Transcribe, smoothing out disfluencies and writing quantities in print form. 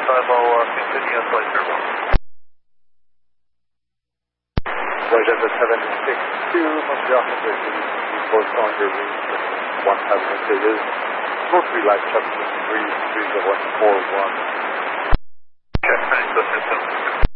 continue flight turbo. Voyager 762, Montreal Conversion, 4-cylinder range, 1,000 meters, north relight chapter 3, 30141. Check, thanks, system.